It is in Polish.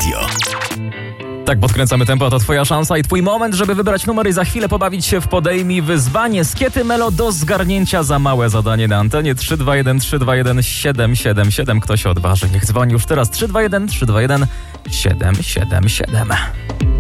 Radio. Tak, podkręcamy tempo, to twoja szansa i twój moment, żeby wybrać numer i za chwilę pobawić się w Podejmij wyzwanie z Kiety Melo do zgarnięcia za małe zadanie na antenie 321 321 777. Kto się odważy? Niech dzwoni już teraz 321 321 777.